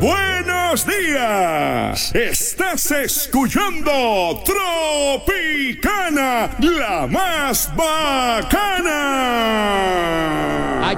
buenos días. Estás escuchando Tropicana, la más bacana.